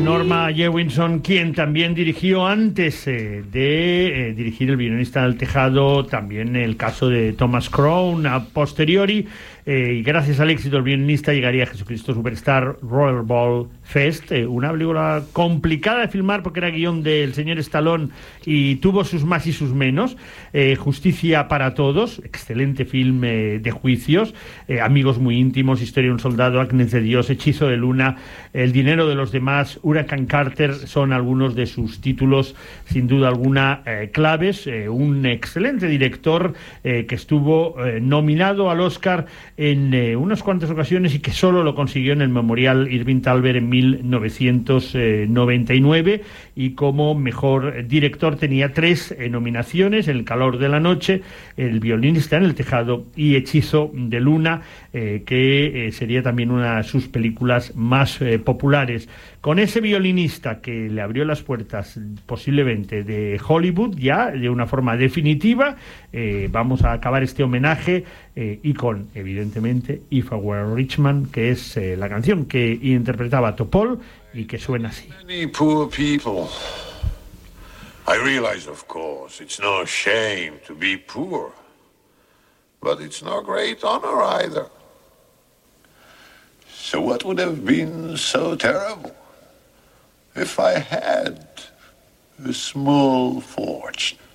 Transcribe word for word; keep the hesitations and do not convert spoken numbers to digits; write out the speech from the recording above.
Norma Jewison, quien también dirigió antes eh, de eh, dirigir El violinista del tejado, también el caso de Thomas Crown a posteriori, eh, y gracias al éxito del violinista llegaría Jesucristo Superstar, Royal Ball Fest, eh, una película complicada de filmar porque era guión del señor Stallone y tuvo sus más y sus menos. eh, Justicia para todos, excelente film eh, de juicios, eh, Amigos muy íntimos, Historia de un soldado, Acnes de Dios, Hechizo de luna, El dinero de los demás, Huracán Carter, son algunos de sus títulos sin duda alguna eh, claves. Eh, un excelente director eh, que estuvo eh, nominado al Oscar en eh, unas cuantas ocasiones y que solo lo consiguió en el Memorial Irving Thalberg en mil novecientos noventa y nueve, y como mejor director tenía tres eh, nominaciones: El calor de la noche, El violinista en el tejado y Hechizo de luna, eh, que eh, sería también una de sus películas más eh, populares. Con ese violinista que le abrió las puertas posiblemente de Hollywood ya de una forma definitiva, eh, vamos a acabar este homenaje eh, y con, evidentemente, If I Were a Rich Man, que es eh, la canción que interpretaba Topol y que suena así. Many poor people. I realize, of course, it's no shame to be poor, but it's no great honor either. So what would have been so terrible if I had a small fortune?